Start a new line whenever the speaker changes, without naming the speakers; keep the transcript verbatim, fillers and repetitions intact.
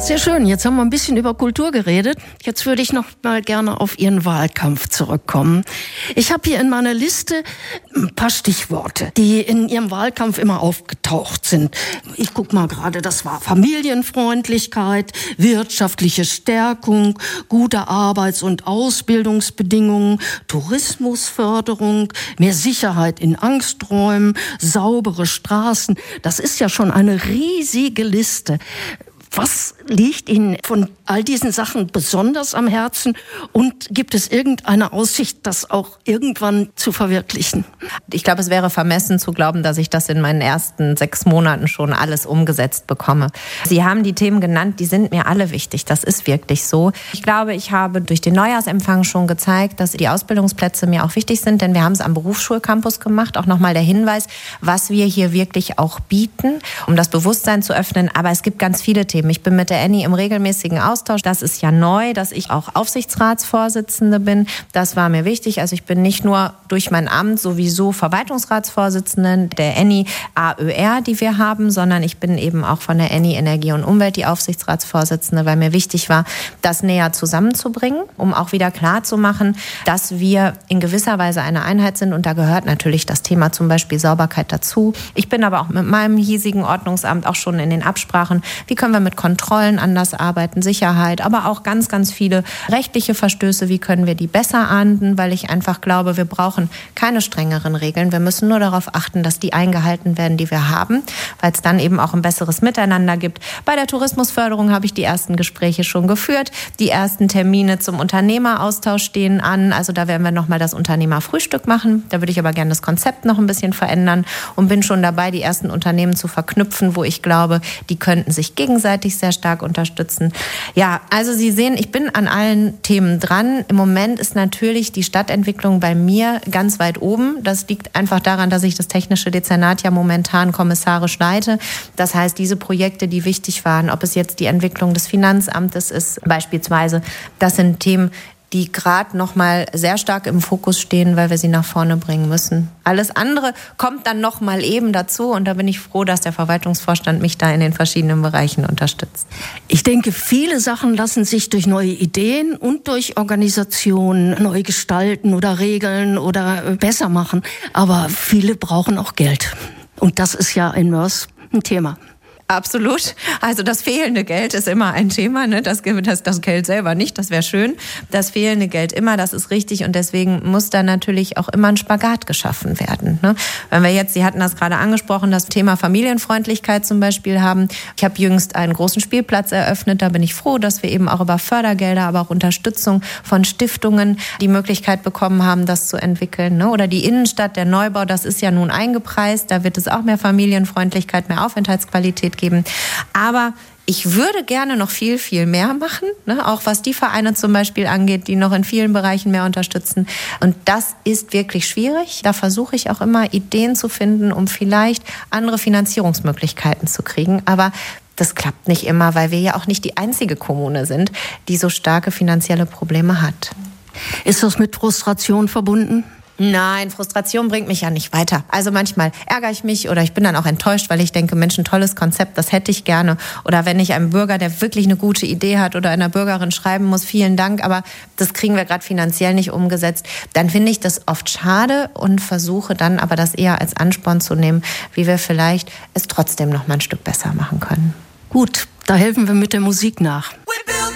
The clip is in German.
Sehr schön, jetzt haben wir ein bisschen über Kultur geredet. Jetzt würde ich noch mal gerne auf Ihren Wahlkampf zurückkommen. Ich habe hier in meiner Liste ein paar Stichworte, die in Ihrem Wahlkampf immer aufgetaucht sind. Ich guck mal gerade, das war Familienfreundlichkeit, wirtschaftliche Stärkung, gute Arbeits- und Ausbildungsbedingungen, Tourismusförderung, mehr Sicherheit in Angsträumen, saubere Straßen. Das ist ja schon eine riesige Liste. Was liegt Ihnen von all diesen Sachen besonders am Herzen und gibt es irgendeine Aussicht, das auch irgendwann zu verwirklichen?
Ich glaube, es wäre vermessen zu glauben, dass ich das in meinen ersten sechs Monaten schon alles umgesetzt bekomme. Sie haben die Themen genannt, die sind mir alle wichtig. Das ist wirklich so. Ich glaube, ich habe durch den Neujahrsempfang schon gezeigt, dass die Ausbildungsplätze mir auch wichtig sind, denn wir haben es am Berufsschulcampus gemacht. Auch nochmal der Hinweis, was wir hier wirklich auch bieten, um das Bewusstsein zu öffnen. Aber es gibt ganz viele Themen. Ich bin mit der Annie im regelmäßigen Austausch. Das ist ja neu, dass ich auch Aufsichtsratsvorsitzende bin. Das war mir wichtig. Also ich bin nicht nur durch mein Amt sowieso Verwaltungsratsvorsitzende der Annie A Ö R, die wir haben, sondern ich bin eben auch von der Annie Energie und Umwelt die Aufsichtsratsvorsitzende, weil mir wichtig war, das näher zusammenzubringen, um auch wieder klarzumachen, dass wir in gewisser Weise eine Einheit sind. Und da gehört natürlich das Thema zum Beispiel Sauberkeit dazu. Ich bin aber auch mit meinem hiesigen Ordnungsamt auch schon in den Absprachen. Wie können wir mit Kontrollen anders arbeiten, Sicherheit, aber auch ganz, ganz viele rechtliche Verstöße. Wie können wir die besser ahnden? Weil ich einfach glaube, wir brauchen keine strengeren Regeln. Wir müssen nur darauf achten, dass die eingehalten werden, die wir haben, weil es dann eben auch ein besseres Miteinander gibt. Bei der Tourismusförderung habe ich die ersten Gespräche schon geführt. Die ersten Termine zum Unternehmeraustausch stehen an. Also da werden wir nochmal das Unternehmerfrühstück machen. Da würde ich aber gerne das Konzept noch ein bisschen verändern und bin schon dabei, die ersten Unternehmen zu verknüpfen, wo ich glaube, die könnten sich gegenseitig sehr stark unterstützen. Ja, also Sie sehen, ich bin an allen Themen dran. Im Moment ist natürlich die Stadtentwicklung bei mir ganz weit oben. Das liegt einfach daran, dass ich das technische Dezernat ja momentan kommissarisch leite. Das heißt, diese Projekte, die wichtig waren, ob es jetzt die Entwicklung des Finanzamtes ist beispielsweise, das sind Themen, die gerade noch mal sehr stark im Fokus stehen, weil wir sie nach vorne bringen müssen. Alles andere kommt dann noch mal eben dazu und da bin ich froh, dass der Verwaltungsvorstand mich da in den verschiedenen Bereichen unterstützt.
Ich denke, viele Sachen lassen sich durch neue Ideen und durch Organisation neu gestalten oder regeln oder besser machen. Aber viele brauchen auch Geld. Und das ist ja in Moers ein Thema.
Absolut. Also das fehlende Geld ist immer ein Thema, ne? Das, das, das Geld selber nicht, das wäre schön. Das fehlende Geld immer, das ist richtig und deswegen muss da natürlich auch immer ein Spagat geschaffen werden. Ne? Wenn wir jetzt, Sie hatten das gerade angesprochen, das Thema Familienfreundlichkeit zum Beispiel haben. Ich habe jüngst einen großen Spielplatz eröffnet, da bin ich froh, dass wir eben auch über Fördergelder, aber auch Unterstützung von Stiftungen die Möglichkeit bekommen haben, das zu entwickeln. Ne? Oder die Innenstadt, der Neubau, das ist ja nun eingepreist, da wird es auch mehr Familienfreundlichkeit, mehr Aufenthaltsqualität geben. Aber ich würde gerne noch viel, viel mehr machen, ne? Auch was die Vereine zum Beispiel angeht, die noch in vielen Bereichen mehr unterstützen. Und das ist wirklich schwierig. Da versuche ich auch immer, Ideen zu finden, um vielleicht andere Finanzierungsmöglichkeiten zu kriegen. Aber das klappt nicht immer, weil wir ja auch nicht die einzige Kommune sind, die so starke finanzielle Probleme hat.
Ist das mit Frustration verbunden?
Nein, Frustration bringt mich ja nicht weiter. Also manchmal ärgere ich mich oder ich bin dann auch enttäuscht, weil ich denke, Mensch, ein tolles Konzept, das hätte ich gerne. Oder wenn ich einem Bürger, der wirklich eine gute Idee hat oder einer Bürgerin schreiben muss, vielen Dank, aber das kriegen wir gerade finanziell nicht umgesetzt, dann finde ich das oft schade und versuche dann aber das eher als Ansporn zu nehmen, wie wir vielleicht es trotzdem noch mal ein Stück besser machen können.
Gut, da helfen wir mit der Musik nach.